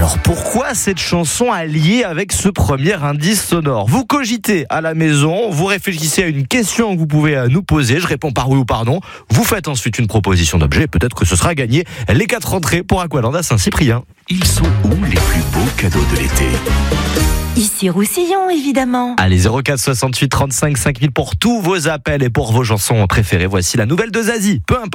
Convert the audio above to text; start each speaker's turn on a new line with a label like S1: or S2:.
S1: Alors pourquoi cette chanson alliée avec ce premier indice sonore ? Vous cogitez à la maison, vous réfléchissez à une question que vous pouvez nous poser, je réponds par oui ou par non, vous faites ensuite une proposition d'objet et peut-être que ce sera gagné les 4 entrées pour Aqualand à Saint-Cyprien.
S2: Ils sont où les plus beaux cadeaux de l'été ?
S3: Ici Roussillon, évidemment.
S1: Allez, 04 68 35 5000 pour tous vos appels et pour vos chansons préférées. Voici la nouvelle de Zazie, peu importe.